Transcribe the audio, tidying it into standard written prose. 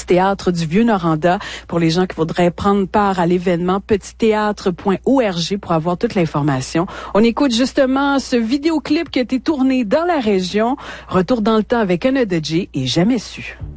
Petit Théâtre du Vieux-Noranda. Pour les gens qui voudraient prendre part à l'événement, petittheatre.org pour avoir toute l'information. On écoute justement ce vidéoclip qui a été tourné dans la région. Retour dans le temps avec Anna de J et Jamais su.